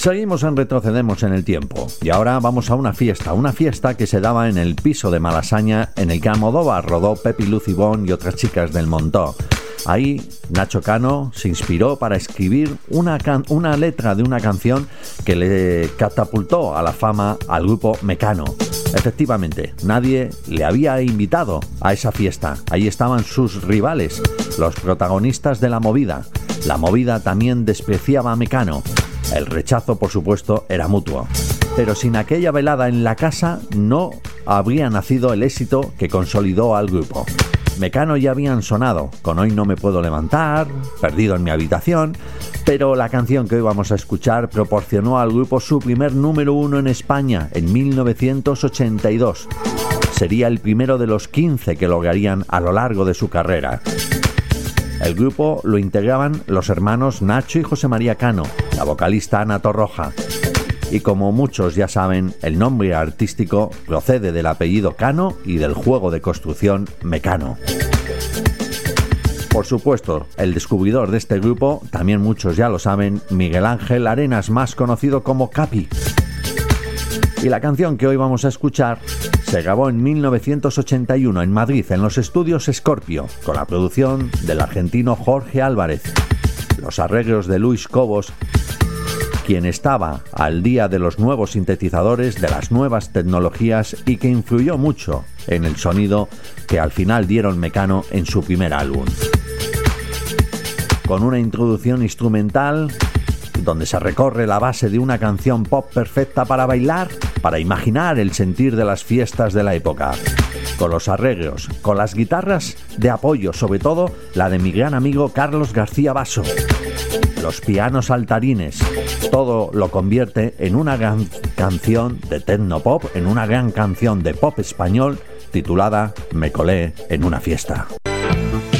Seguimos en Retrocedemos en el tiempo y ahora vamos a una fiesta que se daba en el piso de Malasaña en el que Almodóvar rodó Pepi Lucibón y otras chicas del Montó. Ahí Nacho Cano se inspiró para escribir una letra de una canción que le catapultó a la fama al grupo Mecano. Efectivamente, nadie le había invitado a esa fiesta. Ahí estaban sus rivales, los protagonistas de la movida. La movida también despreciaba a Mecano. El rechazo, por supuesto, era mutuo. Pero sin aquella velada en la casa no habría nacido el éxito que consolidó al grupo. Mecano ya habían sonado con Hoy no me puedo levantar, Perdido en mi habitación, pero la canción que hoy vamos a escuchar proporcionó al grupo su primer número 1 en España en 1982. Sería el primero de los 15 que lograrían a lo largo de su carrera. El grupo lo integraban los hermanos Nacho y José María Cano, la vocalista Ana Torroja. Y como muchos ya saben, el nombre artístico procede del apellido Cano y del juego de construcción Mecano. Por supuesto, el descubridor de este grupo, también muchos ya lo saben, Miguel Ángel Arenas, más conocido como Capi. Y la canción que hoy vamos a escuchar se grabó en 1981 en Madrid, en los estudios Scorpio, con la producción del argentino Jorge Álvarez, los arreglos de Luis Cobos, quien estaba al día de los nuevos sintetizadores, de las nuevas tecnologías y que influyó mucho en el sonido que al final dieron Mecano en su primer álbum. Con una introducción instrumental donde se recorre la base de una canción pop perfecta para bailar, para imaginar el sentir de las fiestas de la época. Con los arreglos, con las guitarras de apoyo, sobre todo la de mi gran amigo Carlos García Basso. Los pianos saltarines, todo lo convierte en una gran canción de techno pop, en una gran canción de pop español titulada Me colé en una fiesta.